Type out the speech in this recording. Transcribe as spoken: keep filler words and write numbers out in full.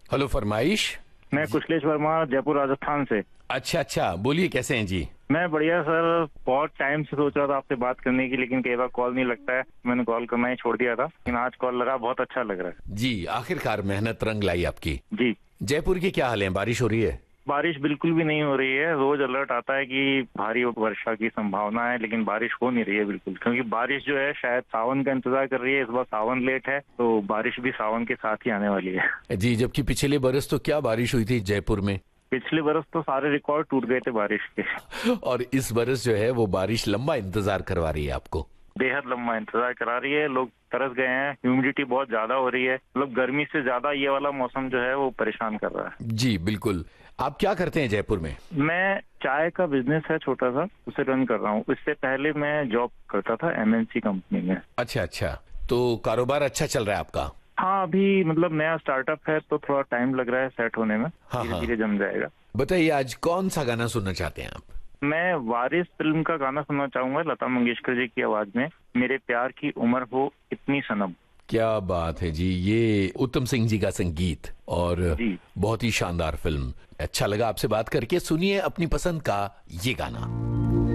Hello, फरमाइश। मैं कुशलेश वर्मा, जयपुर राजस्थान से। अच्छा अच्छा, बोलिए कैसे हैं जी? मैं बढ़िया सर। बहुत टाइम से सोच रहा था आपसे बात करने की, लेकिन कई बार कॉल नहीं लगता है। मैंने कॉल करना ही छोड़ दिया था, लेकिन आज कॉल लगा, बहुत अच्छा लग रहा है। जी, आखिरकार मेहनत रंग लाई आपकी। जी। जयपुर की क्या हाल है? बारिश हो रही है? बारिश बिल्कुल भी नहीं हो रही है। रोज अलर्ट आता है कि भारी वर्षा की संभावना है, लेकिन बारिश हो नहीं रही है बिल्कुल। क्योंकि बारिश जो है शायद सावन का इंतजार कर रही है। इस बार सावन लेट है, तो बारिश भी सावन के साथ ही आने वाली है। जी, जबकि पिछले बरस तो क्या बारिश हुई थी जयपुर में। पिछले बरस तो सारे रिकॉर्ड टूट गए थे बारिश के। और इस बरस जो है वो बारिश लंबा इंतजार करवा रही है आपको। बेहद लंबा इंतजार करा रही है। लोग तरस गए हैं। ह्यूमिडिटी बहुत ज्यादा हो रही है। मतलब गर्मी से ज्यादा ये वाला मौसम जो है वो परेशान कर रहा है। जी बिल्कुल। आप क्या करते हैं जयपुर में? मैं चाय का बिजनेस है छोटा सा, उसे रन कर रहा हूँ। इससे पहले मैं जॉब करता था एमएनसी कंपनी में। अच्छा अच्छा, तो कारोबार अच्छा चल रहा है आपका? हाँ, अभी मतलब नया स्टार्टअप है तो थोड़ा टाइम लग रहा है सेट होने में। हाँ धीरे हाँ। धीरे जम जाएगा। बताइए, आज कौन सा गाना सुनना चाहते हैं आप? मैं वारिस फिल्म का गाना सुनना चाहूंगा, लता मंगेशकर जी की आवाज में। मेरे प्यार की उम्र हो इतनी सनम। क्या बात है जी, ये उत्तम सिंह जी का संगीत और जी। बहुत ही शानदार फिल्म। अच्छा लगा आपसे बात करके। सुनिए अपनी पसंद का ये गाना।